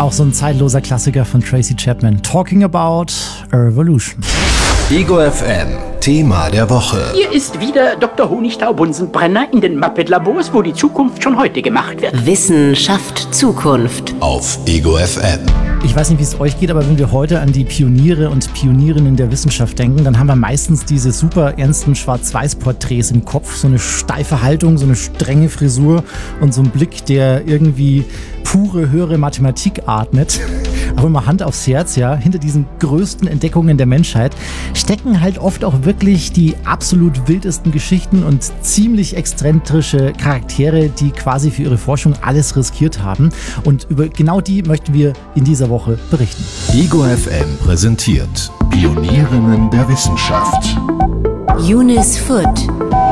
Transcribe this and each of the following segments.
auch so ein zeitloser Klassiker von Tracy Chapman. Talking About Evolution. Ego FM, Thema der Woche. Hier ist wieder Dr. Honigtau-Bunsenbrenner in den Muppet-Labors, wo die Zukunft schon heute gemacht wird. Wissenschaft Zukunft. Auf Ego FM. Ich weiß nicht, wie es euch geht, aber wenn wir heute an die Pioniere und Pionierinnen der Wissenschaft denken, dann haben wir meistens diese super ernsten Schwarz-Weiß-Porträts im Kopf. So eine steife Haltung, so eine strenge Frisur und so ein Blick, der irgendwie pure, höhere Mathematik atmet. Aber mal Hand aufs Herz, ja, hinter diesen größten Entdeckungen der Menschheit stecken halt oft auch wirklich die absolut wildesten Geschichten und ziemlich exzentrische Charaktere, die quasi für ihre Forschung alles riskiert haben. Und über genau die möchten wir in dieser Woche berichten. Ego FM präsentiert Pionierinnen der Wissenschaft. Eunice Foote.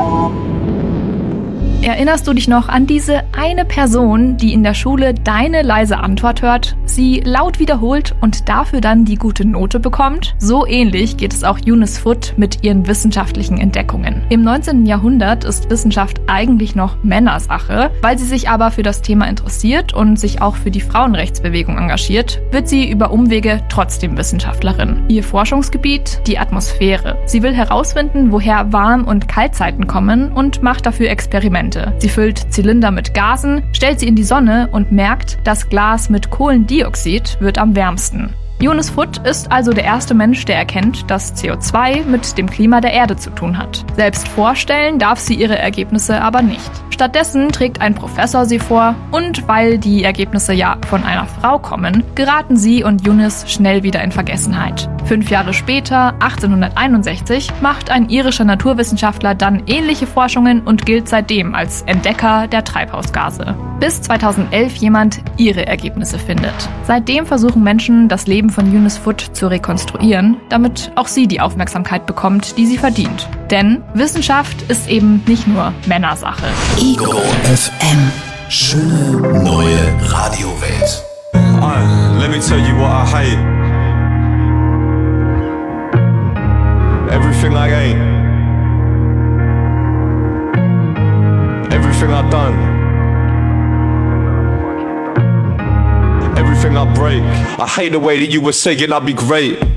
Erinnerst du dich noch an diese eine Person, die in der Schule deine leise Antwort hört, sie laut wiederholt und dafür dann die gute Note bekommt? So ähnlich geht es auch Eunice Foote mit ihren wissenschaftlichen Entdeckungen. Im 19. Jahrhundert ist Wissenschaft eigentlich noch Männersache. Weil sie sich aber für das Thema interessiert und sich auch für die Frauenrechtsbewegung engagiert, wird sie über Umwege trotzdem Wissenschaftlerin. Ihr Forschungsgebiet? Die Atmosphäre. Sie will herausfinden, woher Warm- und Kaltzeiten kommen und macht dafür Experimente. Sie füllt Zylinder mit Gasen, stellt sie in die Sonne und merkt, das Glas mit Kohlendioxid wird am wärmsten. Eunice Foote ist also der erste Mensch, der erkennt, dass CO2 mit dem Klima der Erde zu tun hat. Selbst vorstellen darf sie ihre Ergebnisse aber nicht. Stattdessen trägt ein Professor sie vor und weil die Ergebnisse ja von einer Frau kommen, geraten sie und Eunice schnell wieder in Vergessenheit. 5 Jahre später, 1861, macht ein irischer Naturwissenschaftler dann ähnliche Forschungen und gilt seitdem als Entdecker der Treibhausgase. Bis 2011 jemand ihre Ergebnisse findet. Seitdem versuchen Menschen, das Leben von Eunice Foote zu rekonstruieren, damit auch sie die Aufmerksamkeit bekommt, die sie verdient. Denn Wissenschaft ist eben nicht nur Männersache. Ego FM. Schöne neue Radiowelt. Let me tell you what I hate. Everything I ain't. Everything I done. Everything I break. I hate the way that you were saying I'd be great.